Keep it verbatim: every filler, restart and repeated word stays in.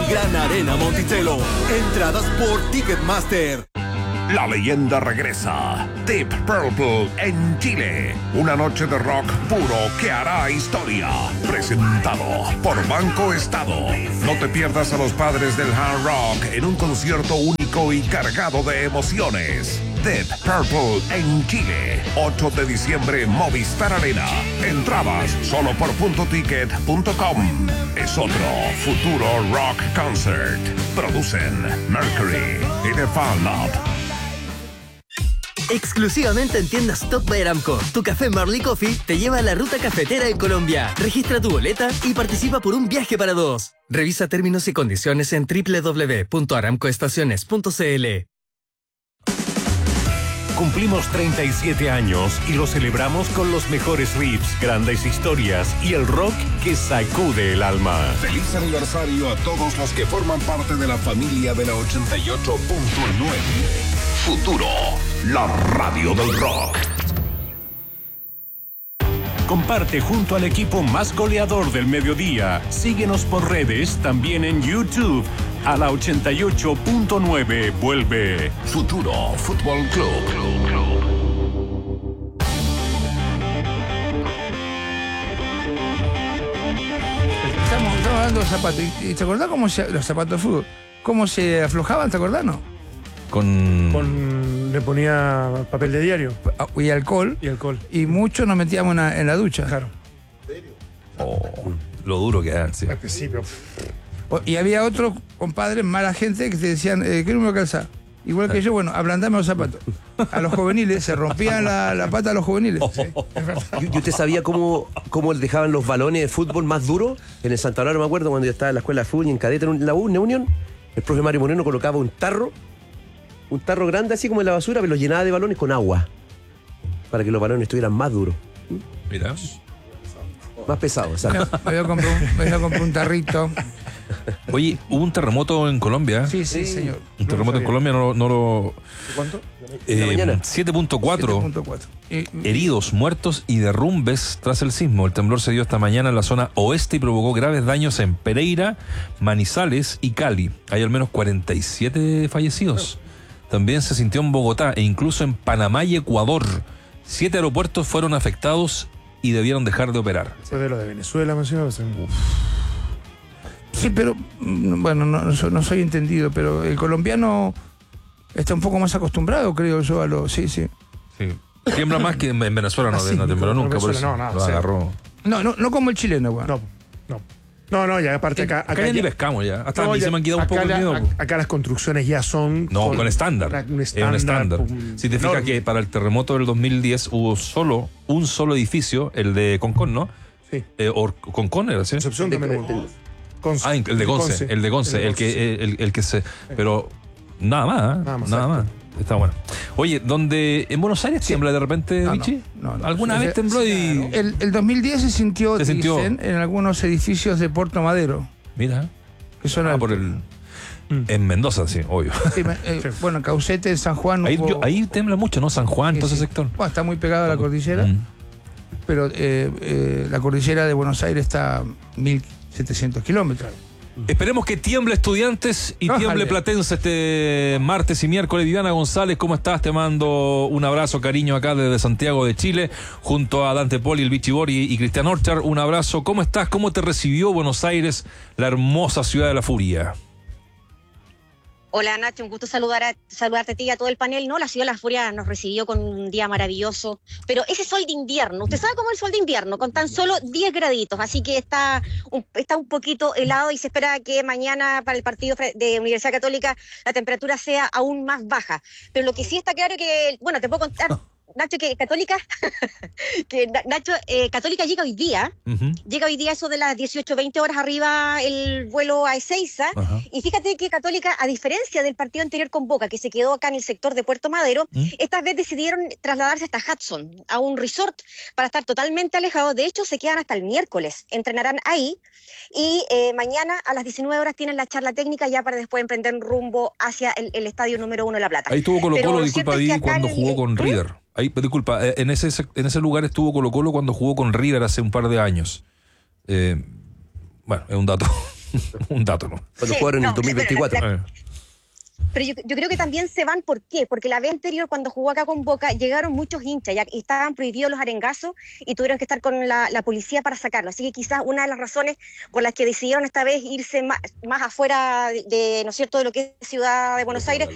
Gran Arena Monticello. Entradas por Ticketmaster. La leyenda regresa. Deep Purple en Chile. Una noche de rock puro que hará historia. Presentado por Banco Estado. No te pierdas a los padres del hard rock en un concierto único y cargado de emociones. Deep Purple en Chile. ocho de diciembre, Movistar Arena. Entradas solo por punto ticket punto com. Es otro futuro rock concert. Producen Mercury y The Fan Lab. Exclusivamente en tiendas Top by Aramco, tu café Marley Coffee te lleva a la ruta cafetera en Colombia. Registra tu boleta y participa por un viaje para dos. Revisa términos y condiciones en doble u doble u doble u punto aramco estaciones punto c l. Cumplimos treinta y siete años y lo celebramos con los mejores riffs, grandes historias y el rock que sacude el alma. Feliz aniversario a todos los que forman parte de la familia de la ochenta y ocho punto nueve. Futuro, la radio del rock. Comparte junto al equipo más goleador del mediodía. Síguenos por redes, también en YouTube. A la ochenta y ocho punto nueve vuelve Futuro Fútbol Club. Estamos, estamos hablando de zapatos. ¿Y te acordás cómo se, los zapatos de fútbol? ¿Cómo se aflojaban? ¿Te acordás, no? Con... Con... Le ponía papel de diario. Y alcohol. Y alcohol. Y mucho nos metíamos en la, en la ducha. Claro. Oh, lo duro que era, sí. Al principio. Y había otros compadres, mala gente, que te decían, eh, ¿qué número calza? Igual que yo, bueno, ablandame los zapatos. A los juveniles, se rompían la, la pata a los juveniles. Oh. Sí, ¿Y usted sabía cómo, cómo dejaban los balones de fútbol más duros? En el Santa Laura, me acuerdo, cuando yo estaba en la escuela de fútbol y en cadete, en la Unión, el profe Mario Moreno colocaba un tarro, un tarro grande así como en la basura, pero lo llenaba de balones con agua, para que los balones estuvieran más duros. Mira. Más pesados, ¿sabes? Me voy a comprar un, me voy a comprar un tarrito. Oye, hubo un terremoto en Colombia. Sí, sí, señor. Un terremoto en Colombia, no, no lo... ¿Cuánto? Eh, siete punto cuatro. Heridos, muertos y derrumbes tras el sismo. El temblor se dio esta mañana en la zona oeste y provocó graves daños en Pereira, Manizales y Cali. Hay al menos cuarenta y siete fallecidos. También se sintió en Bogotá e incluso en Panamá y Ecuador. Siete aeropuertos fueron afectados y debieron dejar de operar. Fue de lo de Venezuela, mencionaba. Sí, pero, bueno, no, no soy entendido, pero el colombiano está un poco más acostumbrado, creo yo, a lo... Sí, sí. Sí. Tiembla más que en Venezuela, no, ah, sí, no tembló nunca, por eso no, nada, lo agarró. No, no, no como el chileno, bueno. No, no. No, no, ya aparte acá... Acá, acá ya ya ni pescamos ya. Hasta no, a mí ya, se me han quedado un poco la, el miedo. Acá, acá las construcciones ya son... No, con, con estándar. Un es un estándar. Un, si te fijas no, que para el terremoto del dos mil diez hubo solo un solo edificio, el de Concón, ¿no? Sí. Eh, o Concón era, ¿sí? Concepción también hubo. Conce, ah, el de Conce, el de Conce, el que, el, el que se... Pero nada más, ¿eh? Nada más. Nada más. Está bueno. Oye, ¿dónde en Buenos Aires tiembla de repente, no, Vichy? No, no, no. ¿Alguna sí, vez tembló? Sí, y el, el dos mil diez se sintió, ¿Se sintió? Dicen, en algunos edificios de Puerto Madero. Mira. Que son ah, altos. por el... Mm. En Mendoza, sí, obvio. Sí, eh, sí. Bueno, Caucete, San Juan... Ahí, hubo... yo, ahí tembla mucho, ¿no? San Juan, sí, todo sí. ese sector. Bueno, está muy pegado a la cordillera. Mm. Pero eh, eh, la cordillera de Buenos Aires está a mil setecientos kilómetros. Esperemos que tiemble Estudiantes y Ojalá. tiemble Platense este martes y miércoles. Viviana González, ¿cómo estás? Te mando un abrazo, cariño, acá desde Santiago de Chile, junto a Dante Poli, el Vichy Bori y Cristian Orchard. Un abrazo. ¿Cómo estás? ¿Cómo te recibió Buenos Aires, la hermosa ciudad de la furia? Hola Nacho, un gusto saludar a, saludarte a ti y a todo el panel. No, la ciudad de la furia nos recibió con un día maravilloso, pero ese sol de invierno, usted sabe cómo es el sol de invierno, con tan solo diez graditos, así que está un, está un poquito helado y se espera que mañana para el partido de Universidad Católica la temperatura sea aún más baja. Pero lo que sí está claro que, bueno, te puedo contar... Nacho, que Católica, que Nacho, eh, Católica llega hoy día, uh-huh. llega hoy día eso de las dieciocho, veinte horas arriba el vuelo a Ezeiza, uh-huh. y fíjate que Católica, a diferencia del partido anterior con Boca, que se quedó acá en el sector de Puerto Madero, uh-huh. esta vez decidieron trasladarse hasta Hudson, a un resort, para estar totalmente alejados. De hecho, se quedan hasta el miércoles, entrenarán ahí, y eh, mañana a las diecinueve horas tienen la charla técnica ya para después emprender rumbo hacia el, el estadio número uno de La Plata. Ahí estuvo Colo Colo, disculpa, es que cuando el, jugó con ¿eh? River. Ahí, disculpa, en ese, en ese lugar estuvo Colo Colo cuando jugó con River hace un par de años. Eh, bueno, es un dato. Un dato, ¿no? Cuando Sí, jugaron en no, el dos mil veinticuatro. pero Eh. Pero yo, yo creo que también se van, ¿por qué? Porque la vez anterior, cuando jugó acá con Boca, llegaron muchos hinchas ya, y estaban prohibidos los arengazos y tuvieron que estar con la, la policía para sacarlo. Así que quizás una de las razones por las que decidieron esta vez irse más, más afuera de, de, ¿no es cierto?, de lo que es Ciudad de Buenos Aires,